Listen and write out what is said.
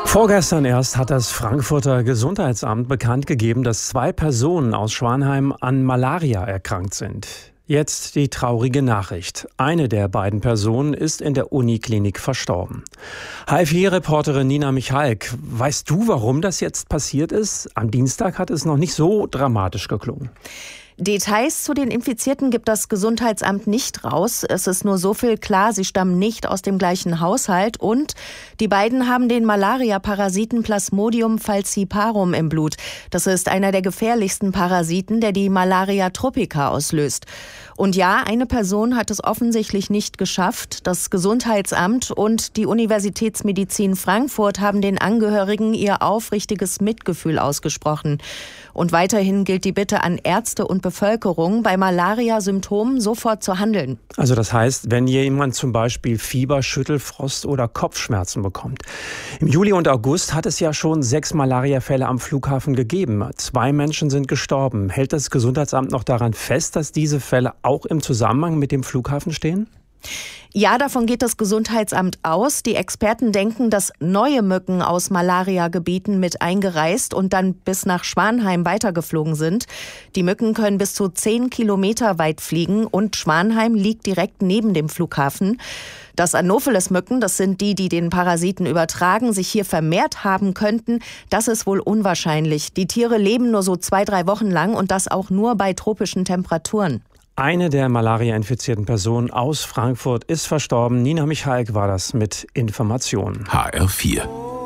Vorgestern erst hat das Frankfurter Gesundheitsamt bekannt gegeben, dass 2 Personen aus Schwanheim an Malaria erkrankt sind. Jetzt die traurige Nachricht. Eine der beiden Personen ist in der Uniklinik verstorben. HFI-Reporterin Nina Michalk, weißt du, warum das jetzt passiert ist? Am Dienstag hat es noch nicht so dramatisch geklungen. Details zu den Infizierten gibt das Gesundheitsamt nicht raus. Es ist nur so viel klar, sie stammen nicht aus dem gleichen Haushalt und die beiden haben den Malaria-Parasiten Plasmodium falciparum im Blut. Das ist einer der gefährlichsten Parasiten, der die Malaria tropica auslöst. Und ja, eine Person hat es offensichtlich nicht geschafft. Das Gesundheitsamt und die Universitätsmedizin Frankfurt haben den Angehörigen ihr aufrichtiges Mitgefühl ausgesprochen. Und weiterhin gilt die Bitte an Ärzte und Bevölkerung, bei Malaria-Symptomen sofort zu handeln. Also das heißt, wenn jemand zum Beispiel Fieber, Schüttelfrost oder Kopfschmerzen bekommt. Im Juli und August hat es ja schon 6 Malaria-Fälle am Flughafen gegeben. 2 Menschen sind gestorben. Hält das Gesundheitsamt noch daran fest, dass diese Fälle auch im Zusammenhang mit dem Flughafen stehen? Ja, davon geht das Gesundheitsamt aus. Die Experten denken, dass neue Mücken aus Malaria-Gebieten mit eingereist und dann bis nach Schwanheim weitergeflogen sind. Die Mücken können bis zu 10 Kilometer weit fliegen und Schwanheim liegt direkt neben dem Flughafen. Dass Anopheles-Mücken, das sind die den Parasiten übertragen, sich hier vermehrt haben könnten, das ist wohl unwahrscheinlich. Die Tiere leben nur so 2-3 Wochen lang und das auch nur bei tropischen Temperaturen. Eine der Malaria-infizierten Personen aus Frankfurt ist verstorben. Nina Michalk war das mit Informationen. HR4